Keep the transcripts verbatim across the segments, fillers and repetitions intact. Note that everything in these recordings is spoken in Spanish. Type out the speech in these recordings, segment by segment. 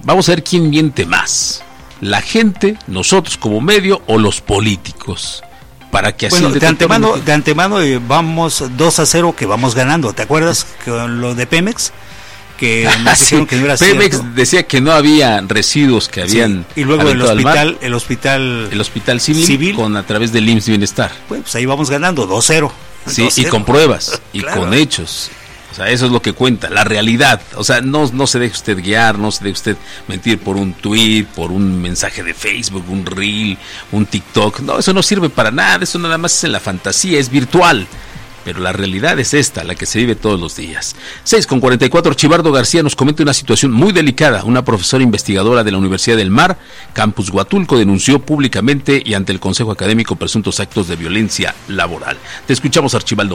Vamos a ver quién miente más. La gente, nosotros como medio o los políticos. Para que así bueno, de antemano, de antemano eh, vamos dos a cero que vamos ganando. ¿Te acuerdas con lo de Pemex? Que nos ah, dijeron sí. que no era Pemex cierto. Decía que no había residuos que habían sí. Y luego el hospital, el hospital el hospital civil, civil con a través del I M S S Bienestar. Pues, pues ahí vamos ganando dos cero. Sí, y con pruebas y claro. con hechos. O sea, eso es lo que cuenta, la realidad. O sea, no, no se deje usted guiar, no se deje usted mentir por un tweet, por un mensaje de Facebook, un reel, un TikTok. No, eso no sirve para nada, eso nada más es en la fantasía, es virtual. Pero la realidad es esta, la que se vive todos los días. seis con cuarenta y cuatro, Archibaldo García nos comenta una situación muy delicada. Una profesora investigadora de la Universidad del Mar, Campus Huatulco, denunció públicamente y ante el Consejo Académico presuntos actos de violencia laboral. Te escuchamos, Archibaldo.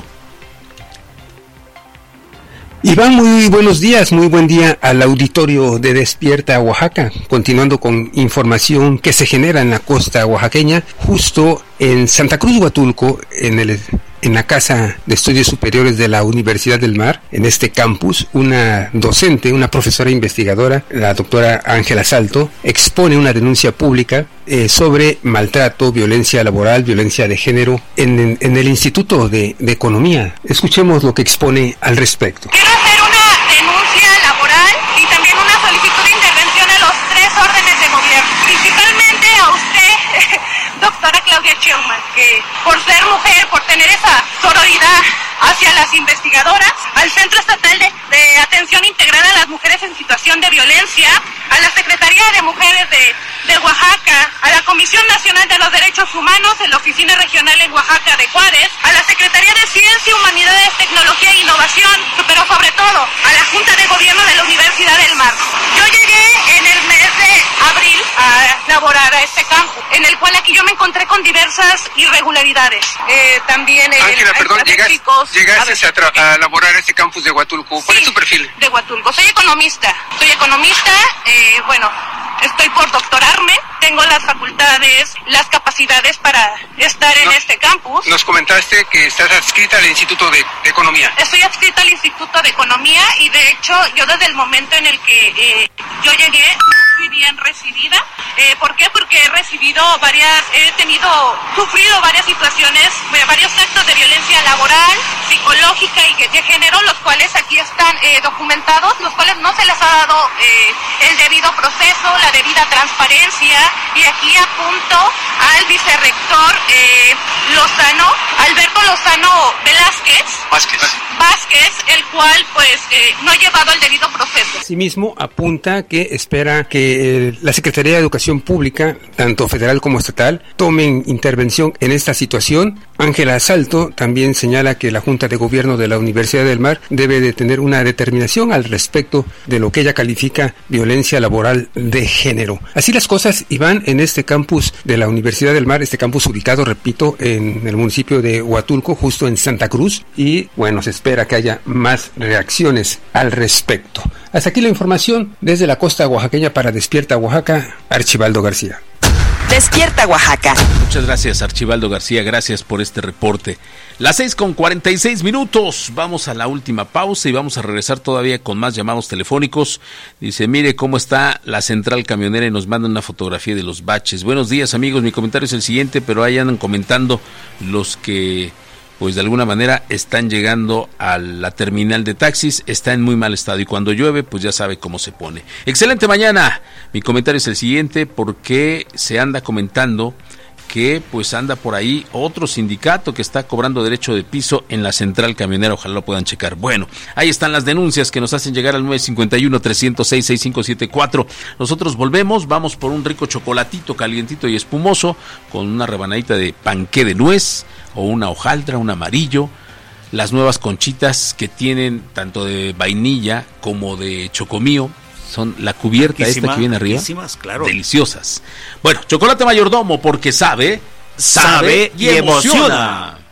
Iván, muy buenos días, muy buen día al auditorio de Despierta Oaxaca, continuando con información que se genera en la costa oaxaqueña, justo en Santa Cruz Huatulco, en el en la Casa de Estudios Superiores de la Universidad del Mar, en este campus, una docente, una profesora investigadora, la doctora Ángela Salto, expone una denuncia pública eh, sobre maltrato, violencia laboral, violencia de género en, en, en el Instituto de, de Economía. Escuchemos lo que expone al respecto. Quiero hacer una denuncia laboral y también una solicitud de intervención a los tres órdenes de gobierno, principalmente a usted, doctora Claudia Sheinbaum, que por ser mujer, por tener esa sororidad hacia las investigadoras, al Centro Estatal de, de Atención Integral a las Mujeres en Situación de Violencia, a la Secretaría de Mujeres de, de Oaxaca, a la Comisión Nacional de los Derechos Humanos en la Oficina Regional en Oaxaca de Juárez, a la Secretaría de Ciencia, Humanidades, Tecnología e Innovación, pero sobre todo a la Junta de Gobierno de la Universidad del Mar. Yo llegué en el mes de abril a laborar a este campo, en el cual aquí yo me encontré con diversas irregularidades. Eh, también el, Ángela, perdón, llegas, chicos, llegaste a, ver, a, a laborar a este campus de Huatulco. ¿Cuál sí, es tu perfil? De Huatulco. Soy economista. Soy economista, eh, bueno, estoy por doctorarme, tengo las facultades, las capacidades para estar en no, este campus. Nos comentaste que estás adscrita al Instituto de, de Economía. Estoy adscrita al Instituto de Economía y de hecho yo desde el momento en el que eh, yo llegué fui bien recibida. Eh, ¿Por qué? Porque he recibido varias, he tenido, sufrido varias situaciones, varios actos de violencia laboral, psicológica y de género, los cuales aquí están eh, documentados, los cuales no se les ha dado eh, el debido proceso, la debida transparencia, y aquí apunto al vicerrector eh, Lozano, Alberto Lozano Velázquez, Vázquez, Vázquez, el cual pues eh, no ha llevado el debido proceso. Asimismo, apunta que espera que eh, la Secretaría de Educación Pública, tanto federal como estatal, tomen intervención en esta situación. Ángela Salto también señala que la Junta de Gobierno de la Universidad del Mar debe de tener una determinación al respecto de lo que ella califica violencia laboral de género. Así las cosas, Iván, en este campus de la Universidad del Mar, este campus ubicado, repito, en el municipio de Huatulco, justo en Santa Cruz, y bueno, se espera que haya más reacciones al respecto. Hasta aquí la información desde la costa oaxaqueña para Despierta Oaxaca, Archibaldo García. Despierta Oaxaca. Muchas gracias, Archibaldo García, gracias por este reporte. Las seis con cuarenta y seis minutos, vamos a la última pausa y vamos a regresar todavía con más llamados telefónicos. Dice, mire cómo está la central camionera y nos manda una fotografía de los baches. Buenos días, amigos, mi comentario es el siguiente, pero ahí andan comentando los que pues de alguna manera están llegando a la terminal de taxis, está en muy mal estado y cuando llueve pues ya sabe cómo se pone. Excelente mañana, mi comentario es el siguiente, porque se anda comentando que pues anda por ahí otro sindicato que está cobrando derecho de piso en la central camionera, ojalá lo puedan checar. Bueno, ahí están las denuncias que nos hacen llegar al nueve cinco uno, tres cero seis, seis cinco siete cuatro. Nosotros volvemos, vamos por un rico chocolatito calientito y espumoso con una rebanadita de panqué de nuez o una hojaldra, un amarillo, las nuevas conchitas que tienen tanto de vainilla como de chocomío. Son la cubierta esta que viene arriba, claro. Deliciosas. Bueno, chocolate mayordomo, porque sabe, sabe, sabe y emociona.